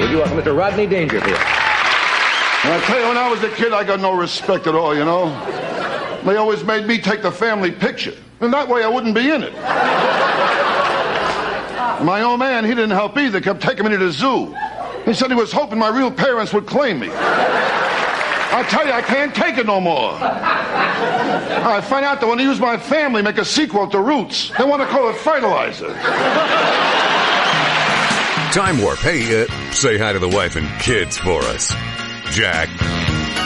You are Mr. Rodney Dangerfield. And I tell you, when I was a kid, I got no respect at all, you know. They always made me take the family picture. And that way I wouldn't be in it. My old man, he didn't help either. Kept taking me to the zoo. He said he was hoping my real parents would claim me. I tell you, I can't take it no more. I find out that when they use my family, make a sequel to Roots, they want to call it Fertilizer. Time Warp. Hey, say hi to the wife and kids for us. Jack.